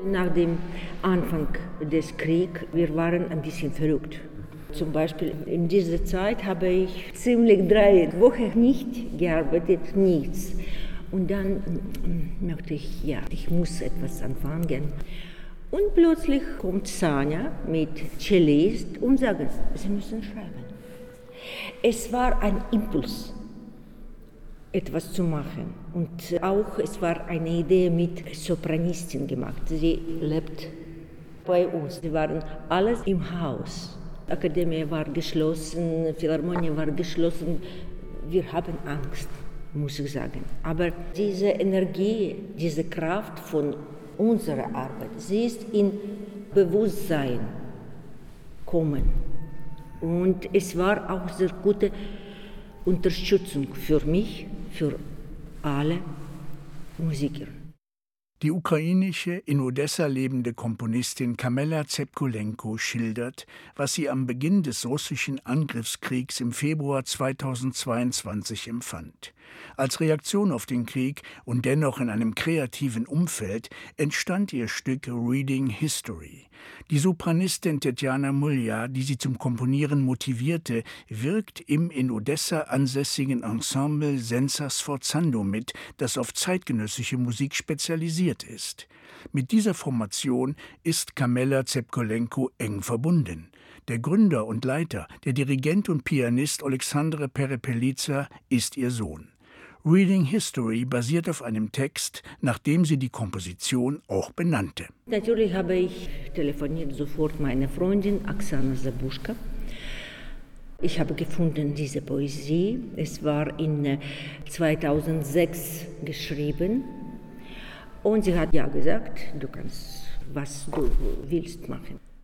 Nach dem Anfang des Krieges, wir waren ein bisschen verrückt. Zum Beispiel in dieser Zeit habe ich ziemlich 3 Wochen nicht gearbeitet, nichts. Und dann merkte ich, ja, ich muss etwas anfangen. Und plötzlich kommt Sanja mit Cellist und sagt, Sie müssen schreiben. Es war ein Impuls, etwas zu machen. Und auch es war eine Idee mit Sopranistin gemacht. Sie lebt bei uns. Sie waren alles im Haus. Die Akademie war geschlossen, Philharmonie war geschlossen. Wir haben Angst, muss ich sagen. Aber diese Energie, diese Kraft von unserer Arbeit, sie ist in Bewusstsein gekommen. Und es war auch sehr gute Unterstützung für mich, für alle Musiker. Die ukrainische, in Odessa lebende Komponistin Kamela Zepkolenko schildert, was sie am Beginn des russischen Angriffskriegs im Februar 2022 empfand. Als Reaktion auf den Krieg und dennoch in einem kreativen Umfeld entstand ihr Stück Reading History. Die Sopranistin Tetjana Mulja, die sie zum Komponieren motivierte, wirkt im in Odessa ansässigen Ensemble Senza Sforzando mit, das auf zeitgenössische Musik spezialisiert ist. Mit dieser Formation ist Kamela Zepkolenko eng verbunden. Der Gründer und Leiter, der Dirigent und Pianist Alexandre Perepeliza, ist ihr Sohn. Reading History basiert auf einem Text, nach dem sie die Komposition auch benannte. Natürlich habe ich telefoniert sofort meine Freundin Oksana Zabuschka. Ich habe gefunden diese Poesie. Es war in 2006 geschrieben. Und sie hat ja gesagt, du kannst, was du willst machen.